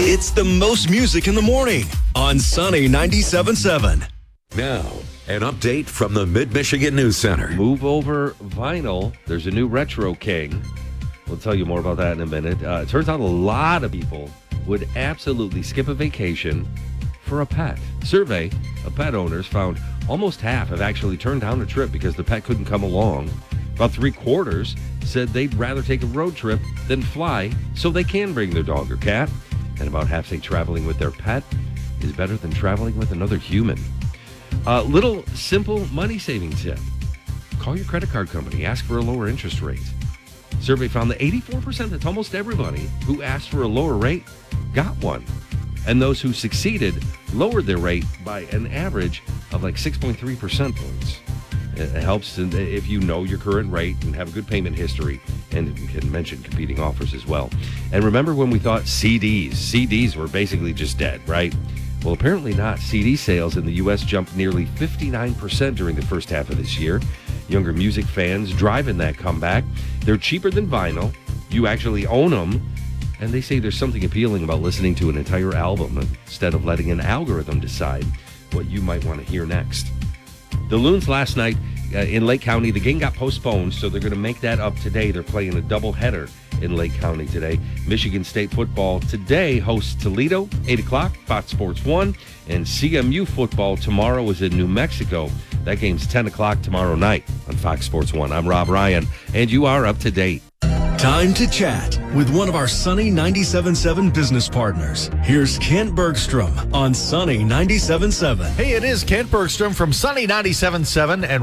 It's the most music in the morning on Sunny 97.7. Now, an update from the Mid-Michigan News Center. Move over vinyl. There's a new retro king. We'll tell you more about that in a minute. It turns out a lot of people would absolutely skip a vacation for a pet. Survey of pet owners found almost half have actually turned down a trip because the pet couldn't come along. About 3/4 said they'd rather take a road trip than fly so they can bring their dog or cat. And about half say traveling with their pet is better than traveling with another human. Little simple money saving tip. Call your credit card company. Ask for a lower interest rate. Survey found that 84%, that's almost everybody, who asked for a lower rate got one. And those who succeeded lowered their rate by an average of like 6.3% points. It helps if you know your current rate and have a good payment history, and you can mention competing offers as well. And remember when we thought CDs were basically just dead, right? Well, apparently not. CD sales in the U.S. jumped nearly 59% during the first half of this year. Younger music fans driving that comeback. They're cheaper than vinyl. You actually own them. And they say there's something appealing about listening to an entire album instead of letting an algorithm decide what you might want to hear next. The Loons last night in Lake County, the game got postponed, so they're going to make that up today. They're playing a doubleheader in Lake County today. Michigan State football today hosts Toledo, 8 o'clock, Fox Sports 1. And CMU football tomorrow is in New Mexico. That game's 10 o'clock tomorrow night on Fox Sports 1. I'm Rob Ryan, and you are up to date. Time to chat with one of our Sunny 97.7 business partners. Here's Kent Bergstrom on Sunny 97.7. Hey, it is Kent Bergstrom from Sunny 97.7 and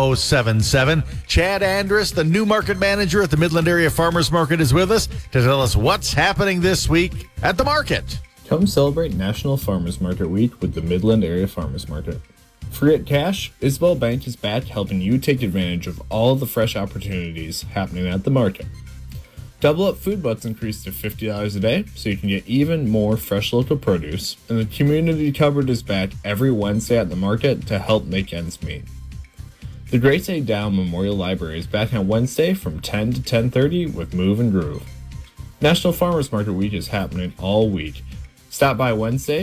107.7. Chad Andrus, the new market manager at the Midland Area Farmers Market, is with us to tell us what's happening this week at the market. Come celebrate National Farmers Market Week with the Midland Area Farmers Market. Free at cash, Isabel Bank is back helping you take advantage of all the fresh opportunities happening at the market. Double Up Food Butts increased to $50 a day, so you can get even more fresh local produce, and the community cupboard is back every Wednesday at the market to help make ends meet. The Grace A. Dow Memorial Library is back on Wednesday from 10 to 10:30 with Move and Groove. National Farmers Market Week is happening all week. Stop by Wednesday